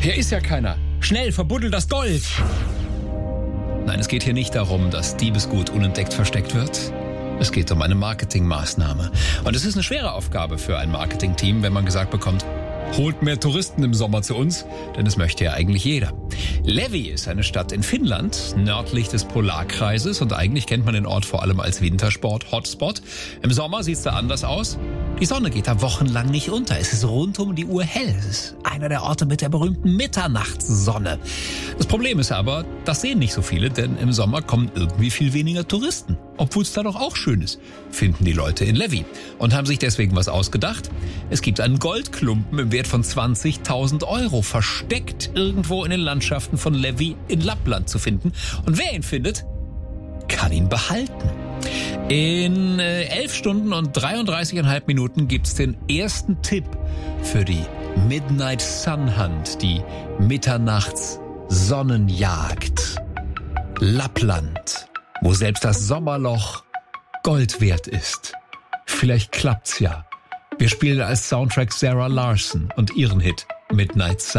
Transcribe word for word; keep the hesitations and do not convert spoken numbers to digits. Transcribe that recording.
Hier ist ja keiner. Schnell, verbuddel das Gold! Nein, es geht hier nicht darum, dass Diebesgut unentdeckt versteckt wird. Es geht um eine Marketingmaßnahme. Und es ist eine schwere Aufgabe für ein Marketingteam, wenn man gesagt bekommt, holt mehr Touristen im Sommer zu uns, denn es möchte ja eigentlich jeder. Levi ist eine Stadt in Finnland, nördlich des Polarkreises, und eigentlich kennt man den Ort vor allem als Wintersport-Hotspot. Im Sommer sieht es da anders aus. Die Sonne geht da wochenlang nicht unter. Es ist rund um die Uhr hell. Es ist einer der Orte mit der berühmten Mitternachtssonne. Das Problem ist aber, das sehen nicht so viele, denn im Sommer kommen irgendwie viel weniger Touristen. Obwohl es da doch auch schön ist, finden die Leute in Levi und haben sich deswegen was ausgedacht. Es gibt einen Goldklumpen im Wert von zwanzigtausend Euro, versteckt irgendwo in den Landschaften von Levi in Lappland zu finden. Und wer ihn findet, kann ihn behalten. In äh, elf Stunden und dreiunddreißigeinhalb Minuten gibt's den ersten Tipp für die Midnight Sun Hunt, die Mitternachts-Sonnenjagd. Lappland, wo selbst das Sommerloch Gold wert ist. Vielleicht klappt's ja. Wir spielen als Soundtrack Sarah Larson und ihren Hit Midnight Sun.